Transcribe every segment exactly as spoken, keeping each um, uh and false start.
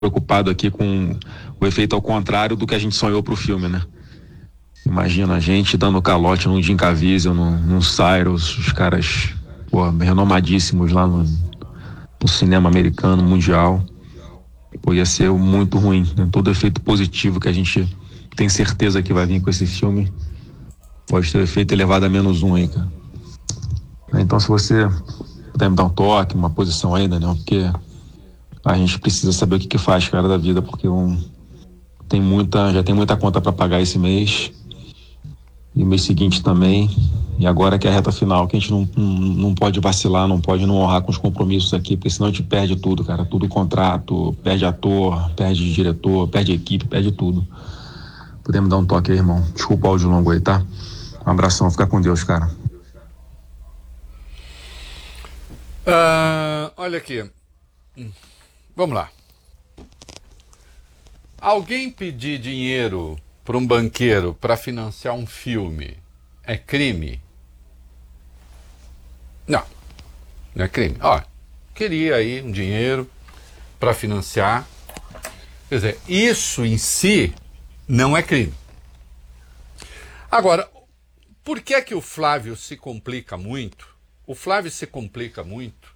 preocupado aqui com o efeito ao contrário do que a gente sonhou pro filme, né? Imagina a gente dando calote num Jim Caviezel, num, num Cyrus, os caras, pô, renomadíssimos lá no, no cinema americano, mundial. Pô, ia ser muito ruim, né? Todo efeito positivo que a gente tem certeza que vai vir com esse filme pode ter o efeito elevado a menos um aí, cara. Então, se você puder me dar um toque, uma posição aí, Daniel, porque a gente precisa saber o que que faz, cara, da vida, porque um, tem muita, já tem muita conta para pagar esse mês e o mês seguinte também, e agora que é a reta final, que a gente não, não, não pode vacilar, não pode não honrar com os compromissos aqui, porque senão a gente perde tudo, cara, tudo contrato, perde ator, perde diretor, perde equipe, perde tudo. Podemos dar um toque aí, irmão? Desculpa o áudio longo aí, tá? Um abração, fica com Deus, cara. Uh, olha aqui. Vamos lá. Alguém pedir dinheiro para um banqueiro para financiar um filme é crime? Não, não é crime. Ó, queria aí um dinheiro para financiar. Quer dizer, isso em si não é crime. Agora, por que é que o Flávio se complica muito? O Flávio se complica muito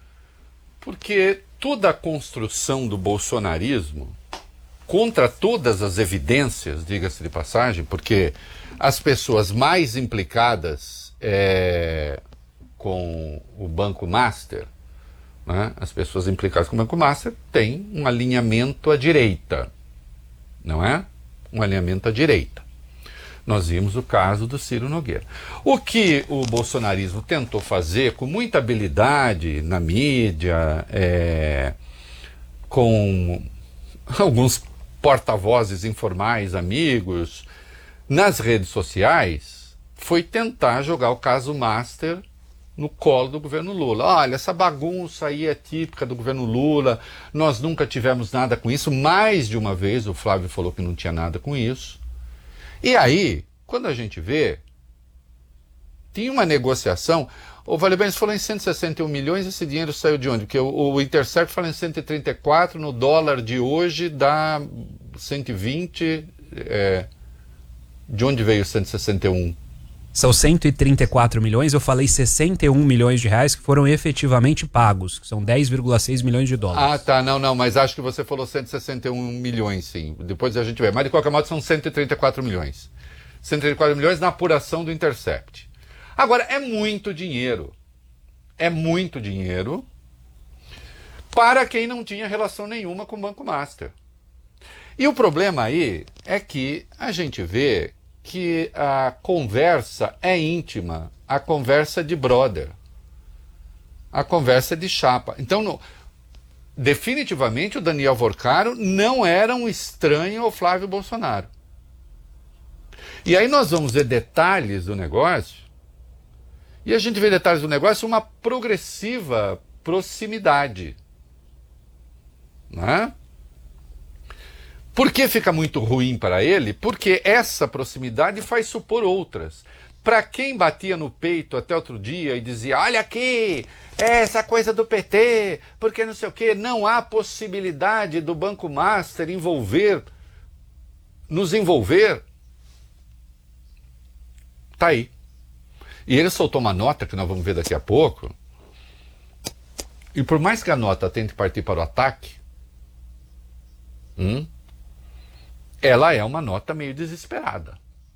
porque toda a construção do bolsonarismo, contra todas as evidências, diga-se de passagem, porque as pessoas mais implicadas é, com o Banco Master, né, as pessoas implicadas com o Banco Master têm um alinhamento à direita, não é? Um alinhamento à direita. Nós vimos o caso do Ciro Nogueira. O que o bolsonarismo tentou fazer com muita habilidade na mídia, é, com alguns porta-vozes informais, amigos, nas redes sociais, foi tentar jogar o caso Master no colo do governo Lula. Olha, essa bagunça aí é típica do governo Lula, nós nunca tivemos nada com isso. Mais de uma vez o Flávio falou que não tinha nada com isso. E aí, quando a gente vê, tinha uma negociação. O Vale Bem falou em cento e sessenta e um milhões, esse dinheiro saiu de onde? Porque o, o Intercept fala em cento e trinta e quatro, no dólar de hoje dá cento e vinte. É, de onde veio cento e sessenta e um? São cento e trinta e quatro milhões, eu falei sessenta e um milhões de reais que foram efetivamente pagos, que são dez vírgula seis milhões de dólares. Ah, tá, não, não, mas acho que você falou cento e sessenta e um milhões, sim. Depois a gente vê. Mas de qualquer modo são cento e trinta e quatro milhões. cento e trinta e quatro milhões na apuração do Intercept. Agora, é muito dinheiro. É muito dinheiro para quem não tinha relação nenhuma com o Banco Master. E o problema aí é que a gente vê que a conversa é íntima, a conversa de brother, a conversa de chapa. Então, no, definitivamente, o Daniel Vorcaro não era um estranho ao Flávio Bolsonaro. E aí nós vamos ver detalhes do negócio, e a gente vê detalhes do negócio uma progressiva proximidade. Né? Por que fica muito ruim para ele? Porque essa proximidade faz supor outras. Para quem batia no peito até outro dia e dizia, olha aqui, essa coisa do P T, porque não sei o quê, não há possibilidade do Banco Master envolver, nos envolver. Tá aí. E ele soltou uma nota que nós vamos ver daqui a pouco. E por mais que a nota tente partir para o ataque, hum, ela é uma nota meio desesperada.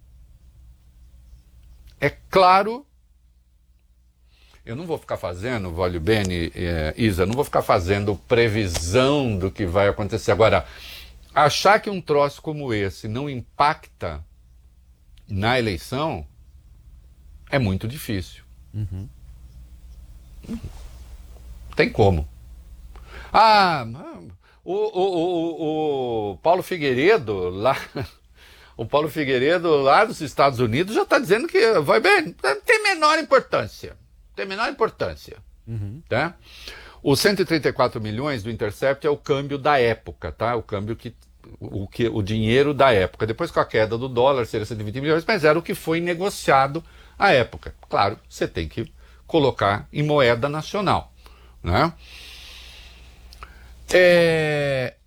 É claro, eu não vou ficar fazendo, Vale Bene, é, Isa, não vou ficar fazendo previsão do que vai acontecer. Agora, achar que um troço como esse não impacta na eleição é muito difícil. Uhum. Tem como. Ah, o, o, o, o Paulo Figueiredo lá, o Paulo Figueiredo lá dos Estados Unidos já está dizendo que vai bem, não tem menor importância, tem menor importância. Uhum. Tá? Os cento e trinta e quatro milhões do Intercept é o câmbio da época, tá? O câmbio que o, que, o dinheiro da época. Depois com a queda do dólar seria cento e vinte milhões, mas era o que foi negociado à época. Claro, você tem que colocar em moeda nacional, né? É...